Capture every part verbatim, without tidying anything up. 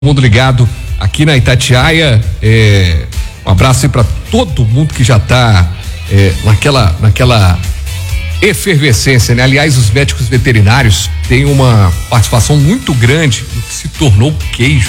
mundo ligado aqui na Itatiaia, é, um abraço aí para todo mundo que já está é, naquela, naquela efervescência, né? Aliás, os médicos veterinários têm uma participação muito grande no que se tornou o queijo,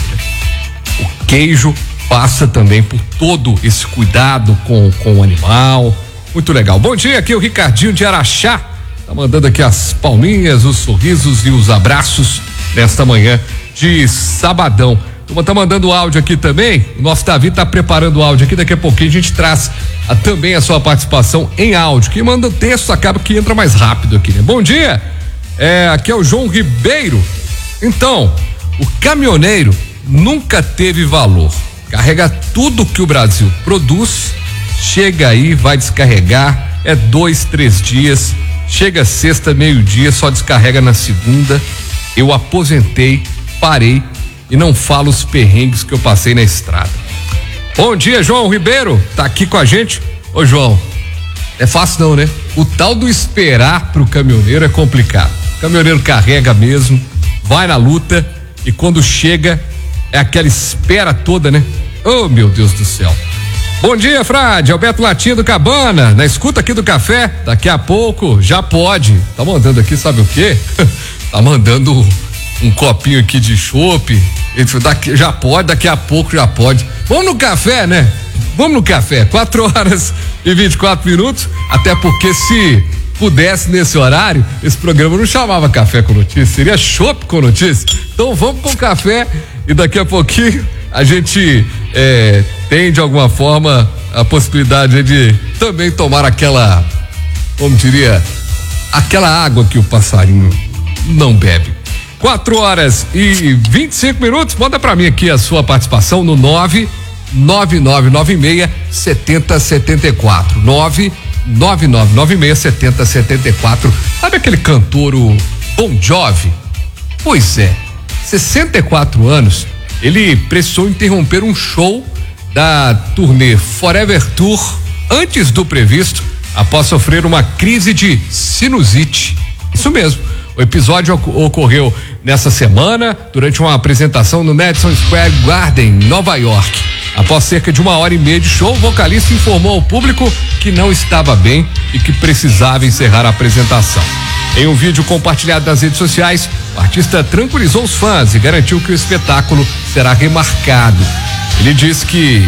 né? O queijo passa também por todo esse cuidado com, com o animal, muito legal. Bom dia, aqui é o Ricardinho de Araxá, tá mandando aqui as palminhas, os sorrisos e os abraços nesta manhã de sabadão. Turma, tá mandando áudio aqui também. O nosso Davi tá preparando o áudio aqui. Daqui a pouquinho a gente traz a, também a sua participação em áudio. Quem manda o texto acaba que entra mais rápido aqui, né? Bom dia. É, aqui é o João Ribeiro. Então, o caminhoneiro nunca teve valor. Carrega tudo que o Brasil produz, chega aí, vai descarregar. É dois, três dias. Chega sexta, meio-dia, só descarrega na segunda. Eu aposentei, parei e não falo os perrengues que eu passei na estrada. Bom dia, João Ribeiro, tá aqui com a gente. Ô, João, é fácil não, né? O tal do esperar pro caminhoneiro é complicado. O caminhoneiro carrega mesmo, vai na luta e quando chega é aquela espera toda, né? Oh, meu Deus do céu. Bom dia, Frade, Alberto Latinha do Cabana, na escuta aqui do café, daqui a pouco já pode. Tá mandando aqui, sabe o quê? Tá mandando um copinho aqui de chopp, daqui, já pode, daqui a pouco já pode. Vamos no café, né? Vamos no café, quatro horas e vinte e quatro minutos, até porque se pudesse nesse horário, esse programa não chamava Café com Notícia, seria chopp com notícia. Então vamos com café e daqui a pouquinho a gente é, tem de alguma forma a possibilidade de também tomar aquela, como diria, aquela água que o passarinho não bebe. quatro horas e vinte e cinco minutos, manda pra mim aqui a sua participação no nove nove nove nove seis sete zero sete quatro, nove nove nove nove seis sete zero sete quatro. Sabe aquele cantor, o Bon Jovi? Pois é, sessenta e quatro anos, ele precisou interromper um show da turnê Forever Tour antes do previsto, após sofrer uma crise de sinusite. Isso mesmo. O episódio ocorreu nessa semana, durante uma apresentação no Madison Square Garden, Nova York. Após cerca de uma hora e meia de show, o vocalista informou ao público que não estava bem e que precisava encerrar a apresentação. Em um vídeo compartilhado nas redes sociais, o artista tranquilizou os fãs e garantiu que o espetáculo será remarcado. Ele disse que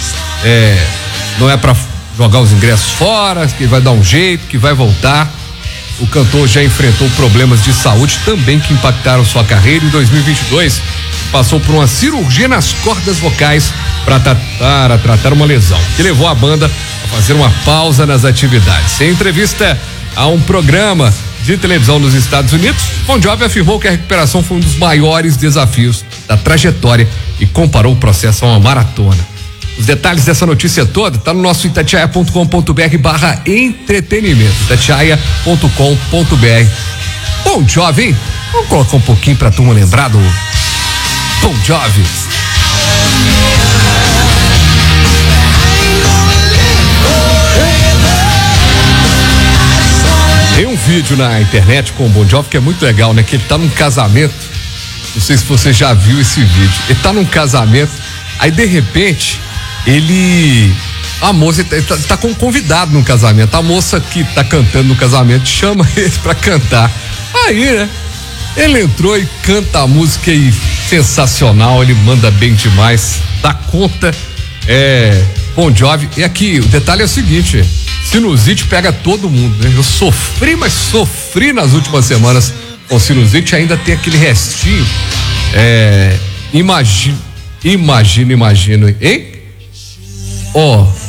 é, não é para jogar os ingressos fora, que vai dar um jeito, que vai voltar. O cantor já enfrentou problemas de saúde também que impactaram sua carreira. Em dois mil e vinte e dois, passou por uma cirurgia nas cordas vocais para tratar, a tratar uma lesão, que levou a banda a fazer uma pausa nas atividades. Em entrevista a um programa de televisão nos Estados Unidos, Bon Jovi afirmou que a recuperação foi um dos maiores desafios da trajetória e comparou o processo a uma maratona. Os detalhes dessa notícia toda tá no nosso itatiaia ponto com ponto br barra entretenimento, itatiaia ponto com ponto br. Bon Jovi, hein? Vamos colocar um pouquinho pra turma lembrar do Bon Jovi. Tem um vídeo na internet com o Bon Jovi que é muito legal, né? Que ele tá num casamento, não sei se você já viu esse vídeo, ele tá num casamento, aí de repente ele, a moça, ele tá, tá com um convidado no casamento, a moça que tá cantando no casamento chama ele pra cantar, aí, né, ele entrou e canta a música e sensacional, ele manda bem demais, dá conta, é, Bon Jovi. E aqui, o detalhe é o seguinte, sinusite pega todo mundo, né, eu sofri, mas sofri nas últimas semanas com sinusite, ainda tem aquele restinho, é, imagina, imagina, imagina, hein? Ó, oh,